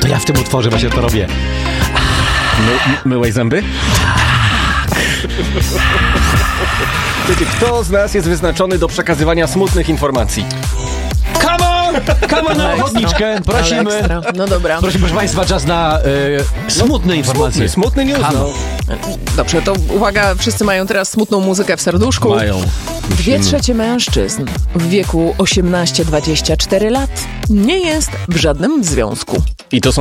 ja w tym utworze właśnie to robię. Myłeś zęby? Wiecie, kto z nas jest wyznaczony do przekazywania smutnych informacji? Come on na ochotniczkę, prosimy. No dobra. Prosimy, proszę Państwa, czas na smutne informacje. Smutny news, no. Dobrze, to uwaga, wszyscy mają teraz smutną muzykę w serduszku. Mają. 2/3 mężczyzn w wieku 18-24 lat nie jest w żadnym związku. I to są